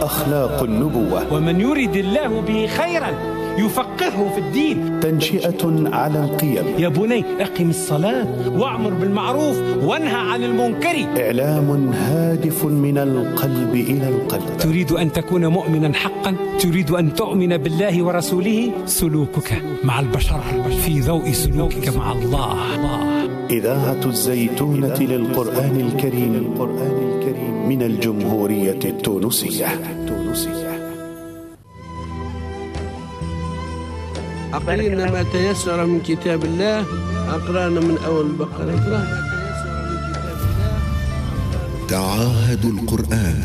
أخلاق النبوة. ومن يرد الله به خيرا يفقهه في الدين. تنشئة على القيم. يا بني أقم الصلاة وأمر بالمعروف وانهى عن المنكر. إعلام هادف من القلب إلى القلب. تريد أن تكون مؤمنا حقا؟ تريد أن تؤمن بالله ورسوله؟ سلوكك مع البشر في ضوء سلوكك مع الله. إذاعة الزيتونة للقرآن الكريم من الجمهورية التونسية. أقرأنا ما تيسر من كتاب الله. أقرأنا من أول البقرة. تعاهدوا القرآن.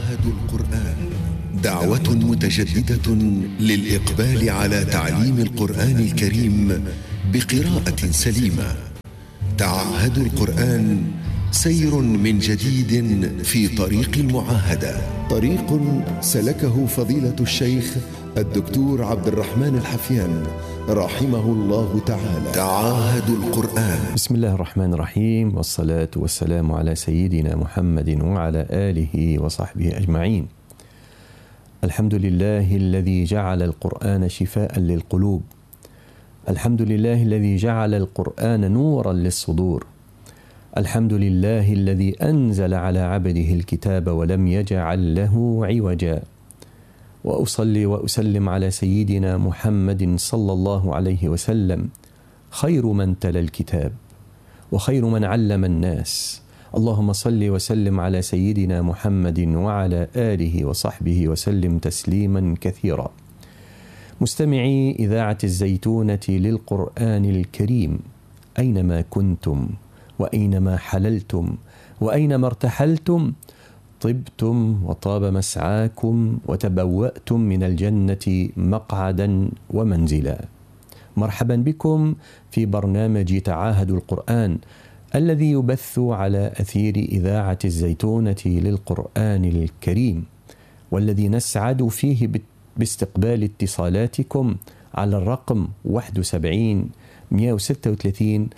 دعوة متجددة للإقبال على تعليم القرآن الكريم بقراءة سليمة. تعاهدوا القرآن سير من جديد في طريق المعاهدة، طريق سلكه فضيلة الشيخ الدكتور عبد الرحمن الحفيان رحمه الله تعالى. تعاهدوا القرآن. بسم الله الرحمن الرحيم، والصلاة والسلام على سيدنا محمد وعلى آله وصحبه أجمعين. الحمد لله الذي جعل القرآن شفاء للقلوب. الحمد لله الذي جعل القرآن نورا للصدور. الحمد لله الذي أنزل على عبده الكتاب ولم يجعل له عوجا. وأصلي وأسلم على سيدنا محمد صلى الله عليه وسلم، خير من تلا الكتاب وخير من علم الناس. اللهم صل وسلم على سيدنا محمد وعلى آله وصحبه وسلم تسليما كثيرا. مستمعي إذاعة الزيتونة للقرآن الكريم، أينما كنتم وأينما حللتم وأينما ارتحلتم، طبتم وطاب مسعاكم وتبوأتم من الجنة مقعدا ومنزلا. مرحبا بكم في برنامج تعاهدوا القرآن الذي يبث على أثير إذاعة الزيتونة للقرآن الكريم، والذي نسعد فيه باستقبال اتصالاتكم على الرقم 71 136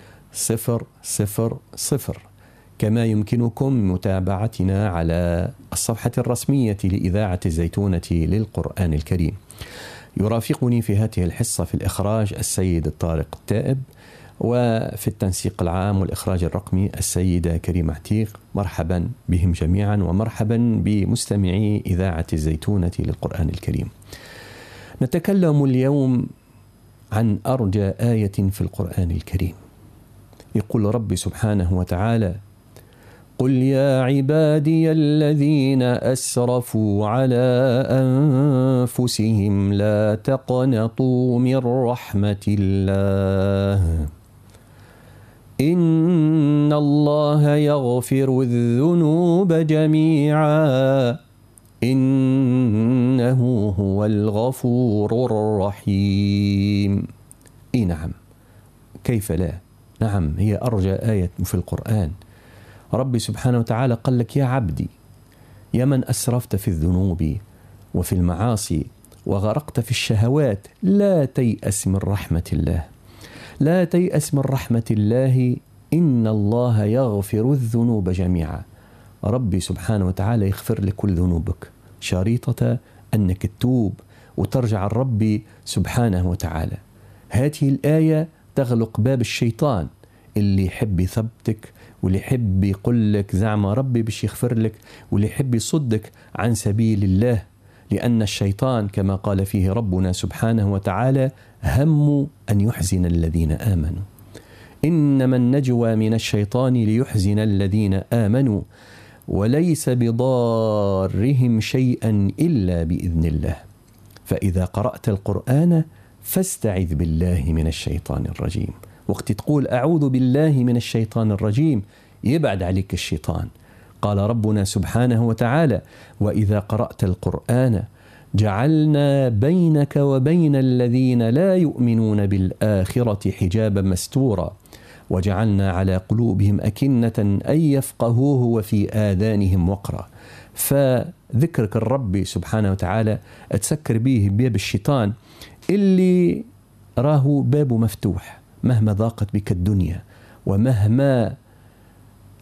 000. كما يمكنكم متابعتنا على الصفحة الرسمية لإذاعة الزيتونة للقرآن الكريم. يرافقني في هذه الحصة في الإخراج السيد الطارق التائب، وفي التنسيق العام والإخراج الرقمي السيدة كريمة عتيق. مرحبا بهم جميعا، ومرحبا بمستمعي إذاعة الزيتونة للقرآن الكريم. نتكلم اليوم عن أرجى آية في القرآن الكريم. يقول رب سبحانه وتعالى: قل يا عبادي الذين أسرفوا على أنفسهم لا تقنطوا من رحمة الله إن الله يغفر الذنوب جميعا إنه هو الغفور الرحيم. نعم، كيف لا؟ نعم، هي أرجى آية في القرآن. ربي سبحانه وتعالى قال لك: يا عبدي، يا من أسرفت في الذنوب وفي المعاصي وغرقت في الشهوات، لا تيأس من رحمة الله. لا تيأس من رحمة الله إن الله يغفر الذنوب جميعا. ربي سبحانه وتعالى يغفر لك كل ذنوبك، شريطة أنك تتوب وترجع الرب سبحانه وتعالى. هذه الآية تغلق باب الشيطان اللي يحب يثبتك، واللي يحب يقول لك زعما ربي باش يغفر لك، واللي يحب يصدك عن سبيل الله. لأن الشيطان كما قال فيه ربنا سبحانه وتعالى: هم أن يحزن الذين آمنوا. إنما النجوى من الشيطان ليحزن الذين آمنوا وليس بضارهم شيئا إلا بإذن الله. فإذا قرأت القرآن فاستعذ بالله من الشيطان الرجيم. وقت تقول أعوذ بالله من الشيطان الرجيم يبعد عليك الشيطان. قال ربنا سبحانه وتعالى: وإذا قرأت القرآن جعلنا بينك وبين الذين لا يؤمنون بالآخرة حجابا مستورا وجعلنا على قلوبهم أكنة أن يفقهوه وفي آذانهم وقرا. فذكرك الرب سبحانه وتعالى تسكر به باب الشيطان اللي راه بابه مفتوح. مهما ضاقت بك الدنيا ومهما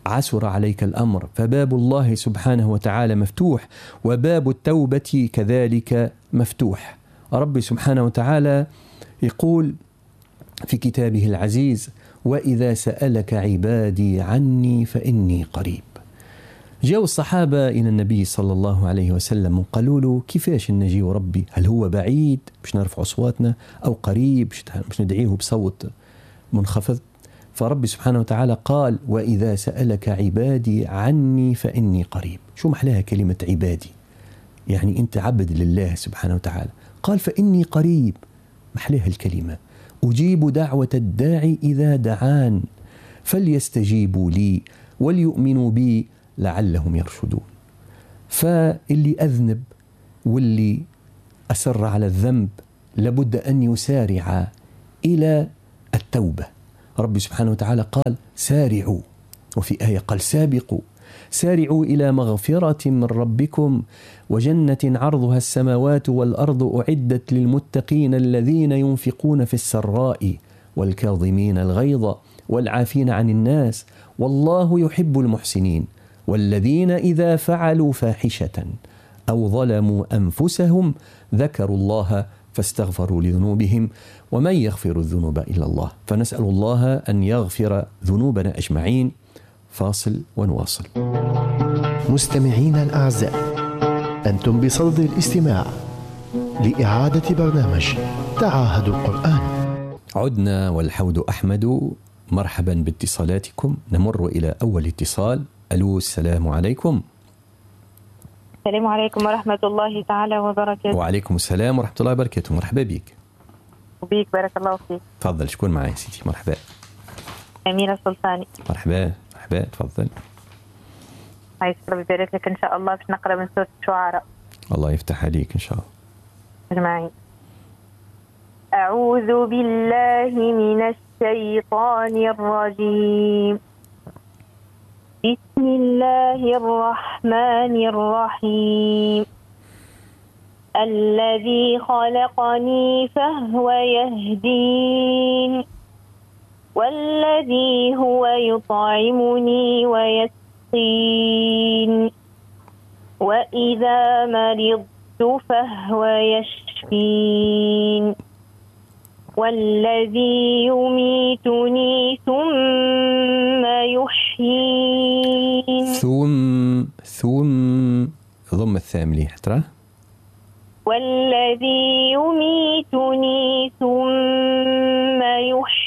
عسر عليك الأمر، فباب الله سبحانه وتعالى مفتوح، وباب التوبة كذلك مفتوح. رب سبحانه وتعالى يقول في كتابه العزيز: وإذا سألك عبادي عني فإني قريب. جاءوا الصحابة إلى النبي صلى الله عليه وسلم وقالوا له: كيفاش نجيو ربي؟ هل هو بعيد باش نرفع أصواتنا، أو قريب باش ندعيه بصوت منخفض؟ فرب سبحانه وتعالى قال: وإذا سألك عبادي عني فإني قريب. شو محلاها كلمة عبادي؟ يعني أنت عبد لله سبحانه وتعالى. قال: فإني قريب، محلاها الكلمة. أجيب دعوة الداعي إذا دعان، فليستجيبوا لي وليؤمنوا بي لعلهم يرشدون. فاللي أذنب واللي أسر على الذنب لابد أن يسارع إلى التوبة. رب سبحانه وتعالى قال: سارعوا، وفي آية قال: سابقوا، سارعوا إلى مغفرة من ربكم وجنة عرضها السماوات والأرض أعدت للمتقين الذين ينفقون في السراء والكاظمين الغيظ والعافين عن الناس والله يحب المحسنين والذين إذا فعلوا فاحشة أو ظلموا أنفسهم ذكروا الله فاستغفروا لذنوبهم ومن يغفر الذنوب إلا الله. فنسأل الله أن يغفر ذنوبنا أجمعين. فاصل ونواصل. مستمعينا الأعزاء، أنتم بصدد الاستماع لإعادة برنامج تعاهد القرآن. عدنا والحوض أحمد. مرحبا باتصالاتكم. نمر إلى أول اتصال. ألو، السلام عليكم. السلام عليكم ورحمة الله تعالى وبركاته. وعليكم السلام ورحمة الله وبركاته. مرحبا بك. وبيك، بارك الله فيك. تفضل، شكون معي سيدي؟ مرحبا. أميرة السلطاني. مرحبا مرحبا، تفضل. عايز ربي يبارك لك إن شاء الله. باش نقرأ من سورة الشعراء. الله يفتح عليك إن شاء الله. أجمعين. أعوذ بالله من الشيطان الرجيم. بسم الله الرحمن الرحيم. الذي خلقني فهو يهدين والذي هو يطعمني ويسقين وإذا مرضت فهو يشفين والذي يميتني ثم يحيين. ثم ضم الثاملي ترى. والذي يميتني ثم يحيين